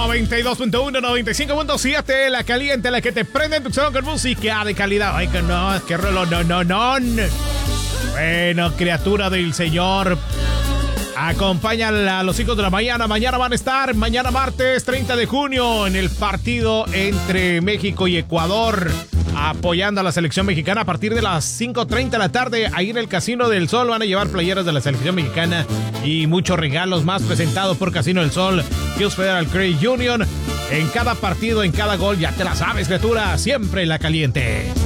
92.1, 95.7, la caliente, la que te prende en tu salón con música de calidad. Ay, que no, es que rolo, no. Bueno, criatura del Señor, acompaña a los hijos de la mañana. Mañana van a estar, mañana martes 30 de junio, en el partido entre México y Ecuador, apoyando a la selección mexicana a partir de las 5:30 de la tarde. Ahí en el Casino del Sol van a llevar playeras de la selección mexicana y muchos regalos más, presentados por Casino del Sol, Hills Federal Credit Union. En cada partido, en cada gol, ya te la sabes, criatura, siempre la caliente.